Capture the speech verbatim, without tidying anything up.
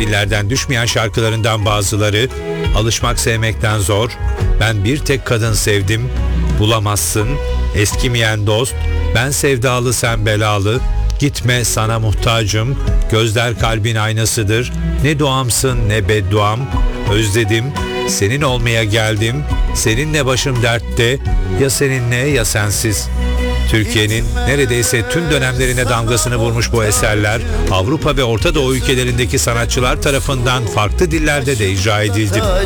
dillerden düşmeyen şarkılarından bazıları: Alışmak sevmekten zor, Ben bir tek kadın sevdim, Bulamazsın, Eskimeyen dost, Ben sevdalı sen belalı, Gitme sana muhtacım, Gözler kalbin aynasıdır, Ne duamsın ne bedduam, Özledim, Senin olmaya geldim, Seninle başım dertte, Ya seninle ya sensiz. Türkiye'nin neredeyse tüm dönemlerine damgasını vurmuş bu eserler Avrupa ve Orta Doğu ülkelerindeki sanatçılar tarafından farklı dillerde de icra edildi.